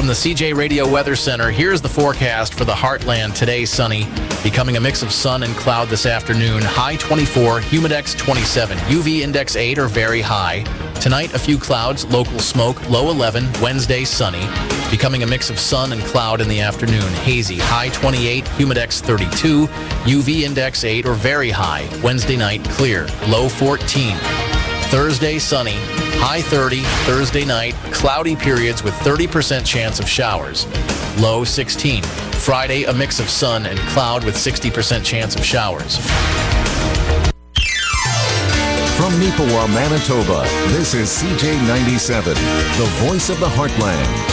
From the CJ Radio Weather Center, here's the forecast for the Heartland. Today, sunny, becoming a mix of sun and cloud this afternoon. High 24, humidex 27, UV index 8 or very high. Tonight, a few clouds, local smoke, low 11. Wednesday, sunny, becoming a mix of sun and cloud in the afternoon. Hazy, high 28, humidex 32, UV index 8 or very high. Wednesday night, clear, low 14. Thursday, sunny, high 30. Thursday night, cloudy periods with 30% chance of showers, low 16. Friday, a mix of sun and cloud with 60% chance of showers. From Neepawa, Manitoba, this is CJ97, the voice of the Heartland.